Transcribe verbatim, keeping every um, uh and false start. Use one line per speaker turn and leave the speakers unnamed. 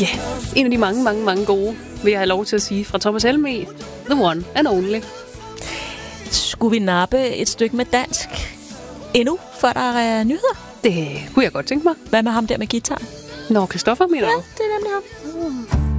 Ja, yeah. En af de mange, mange, mange gode, vil jeg have lov til at sige, fra Thomas Helmig. The one and only.
Skulle vi nappe et stykke med dansk endnu, før der er nyheder?
Det kunne jeg godt tænke mig.
Hvad med ham der med guitar?
Nå, Christoffer, mener du?
Ja, det er nemlig ham. Mm.